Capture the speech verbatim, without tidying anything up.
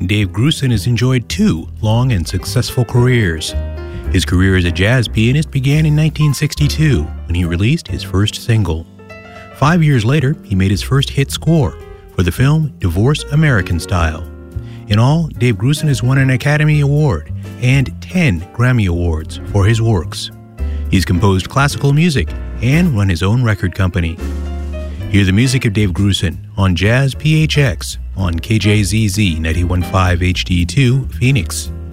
Dave Grusin has enjoyed two long and successful careers. His career as a jazz pianist began in nineteen sixty-two when he released his first single. Five years later, he made his first hit score for the film Divorce American Style. In all, Dave Grusin has won an Academy Award and ten Grammy Awards for his works. He's composed classical music and run his own record company. Hear the music of Dave Grusin on Jazz P H X on K J Z Z ninety-one point five H D two, Phoenix.